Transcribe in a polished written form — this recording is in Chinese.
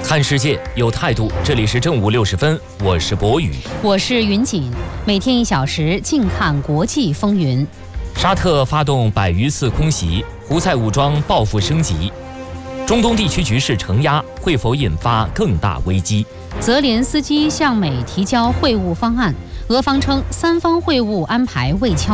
看世界有态度，这里是正午60分，我是博宇， 我是云锦，每天1小时，静看国际风云。 沙特发动100余次空袭，胡塞武装报复升级，中东地区局势承压，会否引发更大危机？ 泽连斯基向美提交会晤方案，俄方称3方会晤安排未敲